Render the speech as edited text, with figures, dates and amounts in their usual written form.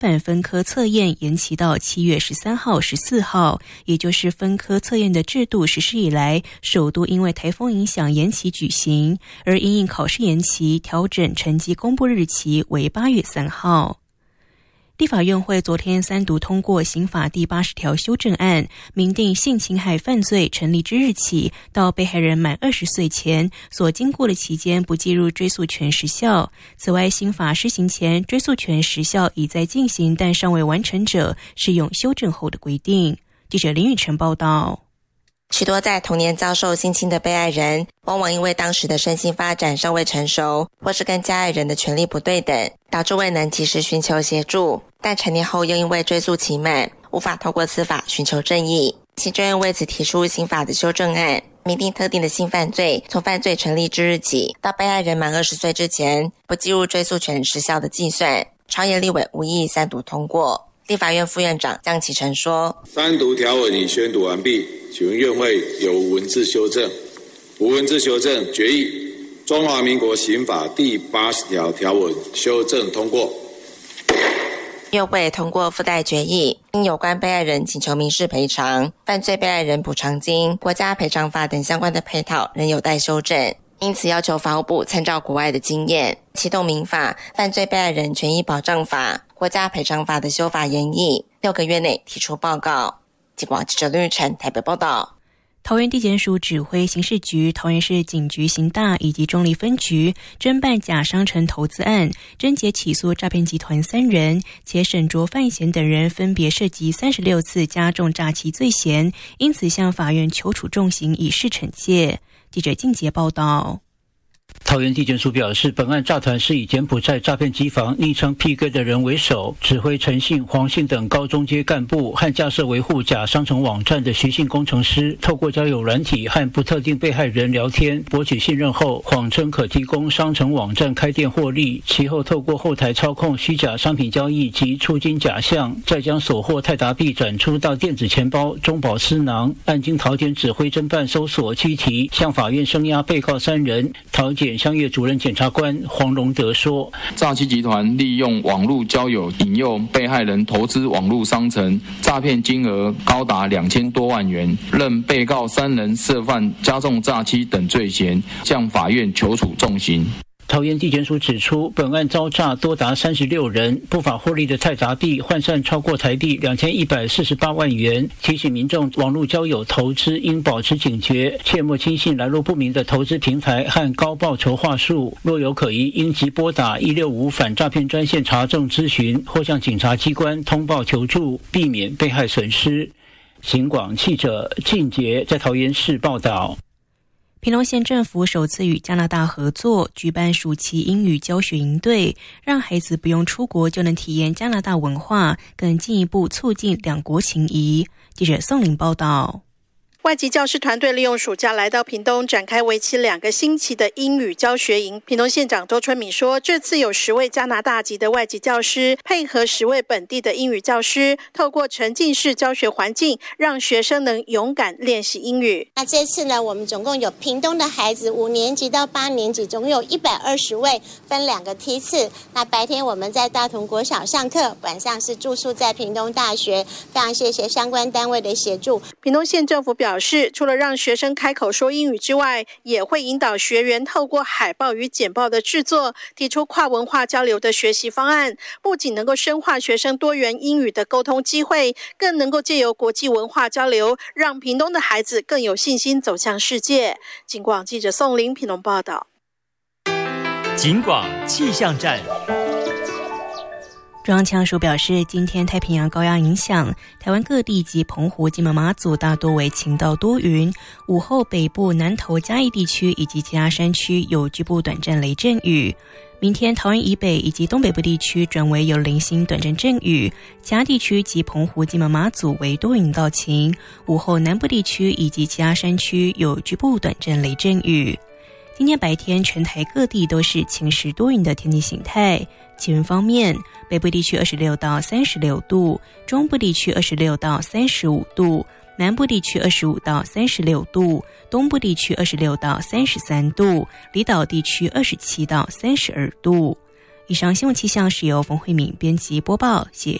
版分科测验延期到7月13号、14号，也就是分科测验的制度实施以来，首度因为台风影响延期举行，而因应考试延期，调整成绩公布日期为8月3号。立法院会昨天3读通过刑法第80条修正案，明定性侵害犯罪成立之日起到被害人满20岁前所经过的期间不计入追诉权时效。此外，新法施行前追诉权时效已在进行但尚未完成者适用修正后的规定。记者林宇晨报道。 许多在童年遭受性侵的被害人，往往因为当时的身心发展尚未成熟，或是跟加害人的权利不对等，导致未能及时寻求协助，但成年后又因为追诉期满，无法透过司法寻求正义。行政院为此提出刑法的修正案，明定特定的性犯罪从犯罪成立之日起到被害人满20岁之前，不计入追诉权时效的计算。朝野立委无异议3读通过。立法院副院长江启臣说 ，3读条文已宣读完毕，请问院会有无文字修正？无文字修正，决议中华民国刑法第80条条文修正通过。 院会通过附带决议，因有关被害人请求民事赔偿、犯罪被害人补偿金、国家赔偿法等相关的配套仍有待修正，因此要求法务部参照国外的经验，启动民法、犯罪被害人权益保障法、国家赔偿法的修法研议，6个月内提出报告。警广记者林玉成台北报道。 桃园地检署指挥刑事局、桃园市警局刑大以及中坜分局侦办假商城投资案，侦结起诉诈骗集团3人，且沈卓、范闲等人分别涉及36次加重诈欺罪嫌，因此向法院求处重刑以示惩戒。记者靳杰报道。 桃园地检署表示，本案诈团是以柬埔寨诈骗机房昵称 PK 的人为首，指挥陈姓、黄姓等高中阶干部和架设维护假商城网站的徐姓工程师，透过交友软体和不特定被害人聊天，博取信任后，谎称可提供商城网站开店获利，其后透过后台操控虚假商品交易及出金假象，再将所获泰达币转出到电子钱包、中饱私囊。案经桃检指挥侦办搜索拘提，向法院声押被告3人。桃检香业主任检察官黄荣德说， 诈欺集团利用网络交友引诱被害人投资网络商城，诈骗金额高达2000多万元，认被告3人涉犯加重诈欺等罪嫌，向法院求处重刑。 桃园地检署指出，本案遭诈多达36人，不法获利的泰达币换算超过台币2148万元。提醒民众网络交友投资应保持警觉，切莫轻信来路不明的投资平台和高报酬话术。若有可疑，应即拨打165反诈骗专线查证咨询，或向警察机关通报求助，避免被害损失。警广记者靳杰在桃园市报道。 屏东县政府首次与加拿大合作举办暑期英语教学营队，让孩子不用出国就能体验加拿大文化，更进一步促进两国情谊。记者宋玲报道。 外籍教师团队利用暑假来到屏东，展开为期2个星期的英语教学营。屏东县长周春米说，这次有10位加拿大籍的外籍教师配合10位本地的英语教师，透过沉浸式教学环境，让学生能勇敢练习英语。 那这次呢，我们总共有屏东的孩子5年级到8年级，总共有120位，分2个梯次。那白天我们在大同国小上课，晚上是住宿在屏东大学。非常谢谢相关单位的协助。 屏东县政府表示，除了让学生开口说英语之外，也会引导学员透过海报与简报的制作，提出跨文化交流的学习方案，不仅能够深化学生多元英语的沟通机会，更能够借由国际文化交流，让屏东的孩子更有信心走向世界。警广记者宋玲屏东报道。 警广气象站。 中央气象署表示，今天太平洋高压影响，台湾各地及澎湖、金门、马祖大多为晴到多云，午后北部、南投、嘉义地区以及其他山区有局部短暂雷阵雨。明天桃园以北以及东北部地区转为有零星短暂阵雨，其他地区及澎湖、金门、马祖为多云到晴，午后南部地区以及其他山区有局部短暂雷阵雨。今天白天全台各地都是晴时多云的天气形态。气温方面，北部地区26到36度，中部地区26到35度，南部地区25到36度，东部地区26到33度，离岛地区27到32度。 以上新闻气象是由冯慧敏编辑播报，谢谢。